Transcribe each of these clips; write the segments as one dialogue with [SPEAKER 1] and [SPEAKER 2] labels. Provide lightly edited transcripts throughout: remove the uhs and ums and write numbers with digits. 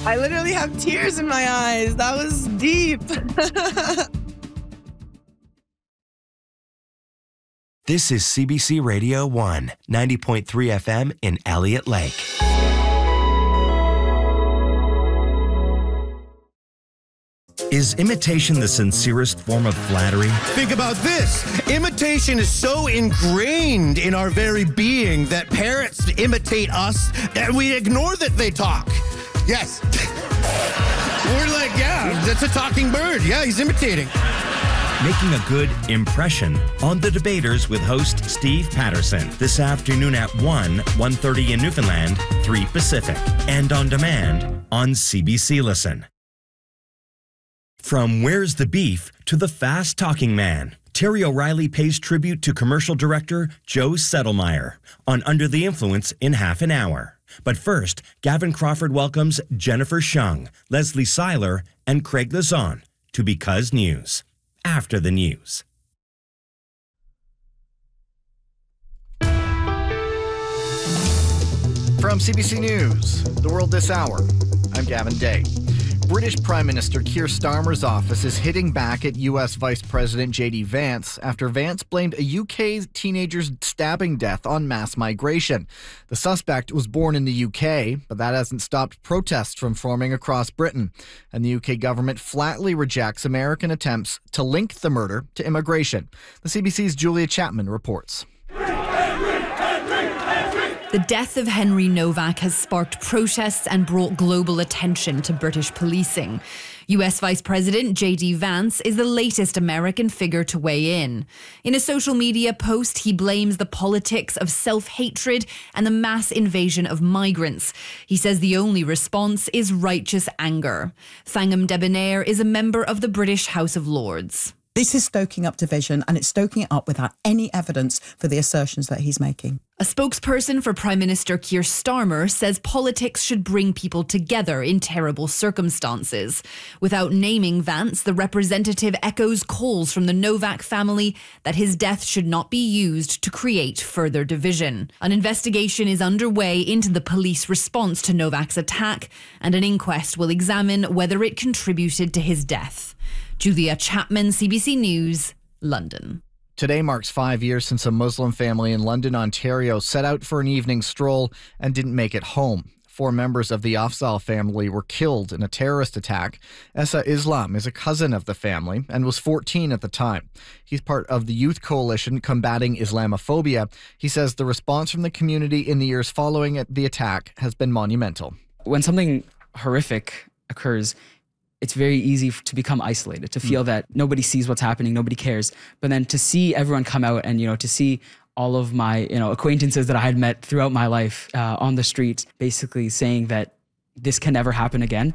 [SPEAKER 1] I literally have tears in my eyes. That was deep.
[SPEAKER 2] This is CBC Radio 1, 90.3 FM in Elliott Lake. Is imitation the sincerest form of flattery?
[SPEAKER 3] Think about this. Imitation is so ingrained in our very being that parents imitate us and we ignore that they talk. Yes. We're like, yeah, that's a talking bird. Yeah, he's imitating.
[SPEAKER 2] Making a good impression on The Debaters with host Steve Patterson this afternoon at 1:30 in Newfoundland, 3 Pacific, and on demand on CBC Listen. From Where's the Beef to the fast-talking man, Terry O'Reilly pays tribute to commercial director Joe Settlemeyer on Under the Influence in half an hour. But first, Gavin Crawford welcomes Jennifer Shung, Leslie Seiler, and Craig Lazon to Because News. After the news.
[SPEAKER 4] From CBC News, The World This Hour, I'm Gavin Day. British Prime Minister Keir Starmer's office is hitting back at U.S. Vice President J.D. Vance after Vance blamed a UK teenager's stabbing death on mass migration. The suspect was born in the UK, but that hasn't stopped protests from forming across Britain. And the UK government flatly rejects American attempts to link the murder to immigration. The CBC's Julia Chapman reports.
[SPEAKER 5] The death of Henry Novak has sparked protests and brought global attention to British policing. US Vice President J.D. Vance is the latest American figure to weigh in. In a social media post, he blames the politics of self-hatred and the mass invasion of migrants. He says the only response is righteous anger. Thangam Debonair is a member of the British House of Lords.
[SPEAKER 6] This is stoking up division, and it's stoking it up without any evidence for the assertions that he's making.
[SPEAKER 5] A spokesperson for Prime Minister Keir Starmer says politics should bring people together in terrible circumstances. Without naming Vance, the representative echoes calls from the Novak family that his death should not be used to create further division. An investigation is underway into the police response to Novak's attack, and an inquest will examine whether it contributed to his death. Julia Chapman, CBC News, London.
[SPEAKER 4] Today marks 5 years since a Muslim family in London, Ontario set out for an evening stroll and didn't make it home. 4 members of the Afzal family were killed in a terrorist attack. Essa Islam is a cousin of the family and was 14 at the time. He's part of the youth coalition combating Islamophobia. He says the response from the community in the years following the attack has been monumental.
[SPEAKER 7] When something horrific occurs, it's very easy to become isolated, to feel that nobody sees what's happening, nobody cares. But then to see everyone come out and, to see all of my, acquaintances that I had met throughout my life on the streets, basically saying that this can never happen again,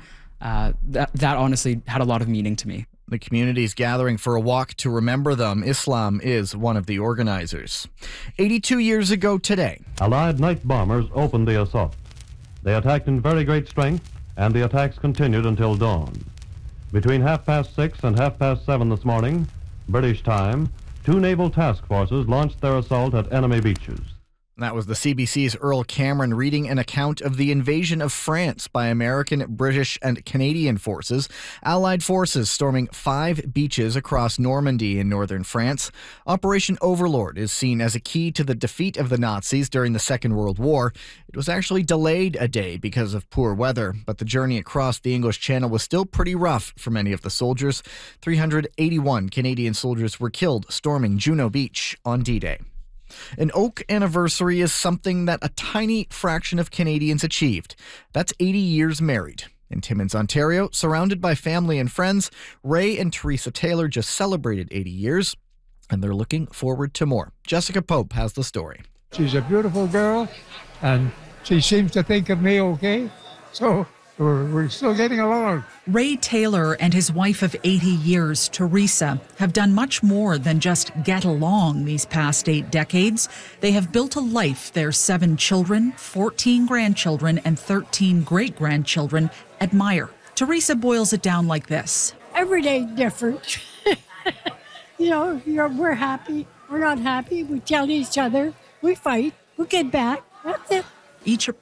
[SPEAKER 7] that honestly had a lot of meaning to me.
[SPEAKER 4] The community is gathering for a walk to remember them. Islam is one of the organizers. 82 years ago today,
[SPEAKER 8] Allied night bombers opened the assault. They attacked in very great strength, and the attacks continued until dawn. Between 6:30 and 7:30 this morning, British time, 2 naval task forces launched their assault at enemy beaches.
[SPEAKER 4] That was the CBC's Earl Cameron reading an account of the invasion of France by American, British, and Canadian forces. Allied forces storming 5 beaches across Normandy in northern France. Operation Overlord is seen as a key to the defeat of the Nazis during the Second World War. It was actually delayed a day because of poor weather, but the journey across the English Channel was still pretty rough for many of the soldiers. 381 Canadian soldiers were killed storming Juno Beach on D-Day. An Oak anniversary is something that a tiny fraction of Canadians achieved. That's 80 years married. In Timmins, Ontario, surrounded by family and friends, Ray and Teresa Taylor just celebrated 80 years, and they're looking forward to more. Jessica Pope has the story.
[SPEAKER 9] She's a beautiful girl, and she seems to think of me okay, so we're still getting along.
[SPEAKER 10] Ray Taylor and his wife of 80 years, Teresa, have done much more than just get along these past 8 decades. They have built a life their 7 children, 14 grandchildren, and 13 great-grandchildren admire. Teresa boils it down like this.
[SPEAKER 11] Every day different. We're happy, we're not happy, we tell each other, we fight, we get back, that's it.
[SPEAKER 10] Each